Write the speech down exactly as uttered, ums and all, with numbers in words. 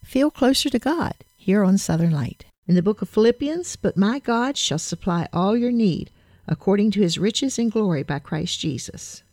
feel closer to God here on Southern Light. In the book of Philippians, "But my God shall supply all your need according to his riches in glory by Christ Jesus."